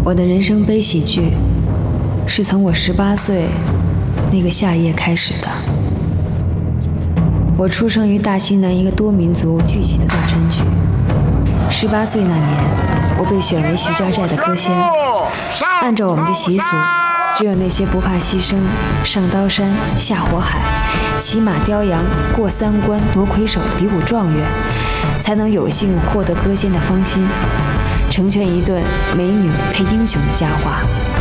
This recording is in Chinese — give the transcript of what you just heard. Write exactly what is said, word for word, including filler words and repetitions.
我的人生悲喜剧是从我十八岁那个夏夜开始的。我出生于大西南一个多民族聚集的大山区。十八岁那年，我被选为徐家寨的歌仙。按照我们的习俗，只有那些不怕牺牲、上刀山下火海、骑马雕羊、过三关夺魁首的比武状元，才能有幸获得歌仙的芳心，成全一顿美女配英雄的佳话。